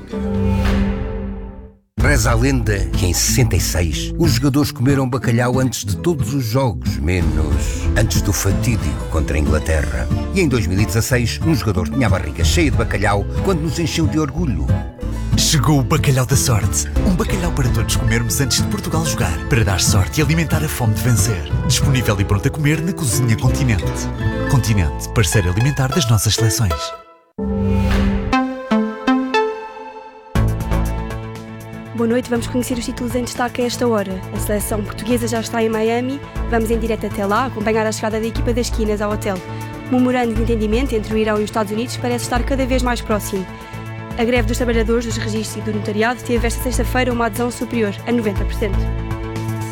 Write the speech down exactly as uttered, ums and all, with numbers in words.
Reza a lenda que em sessenta e seis os jogadores comeram bacalhau antes de todos os jogos, menos antes do fatídico contra a Inglaterra. E em dois mil e dezasseis um jogador tinha a barriga cheia de bacalhau quando nos encheu de orgulho. Chegou o Bacalhau da Sorte. Um bacalhau para todos comermos antes de Portugal jogar, para dar sorte e alimentar a fome de vencer. Disponível e pronto a comer na Cozinha Continente. Continente, parceiro alimentar das nossas seleções. Boa noite, vamos conhecer os títulos em destaque a esta hora. A seleção portuguesa já está em Miami, vamos em direto até lá acompanhar a chegada da equipa das Quinas ao hotel. O memorando de entendimento entre o Irão e os Estados Unidos parece estar cada vez mais próximo. A greve dos trabalhadores dos registros e do notariado teve esta sexta-feira uma adesão superior a noventa por cento.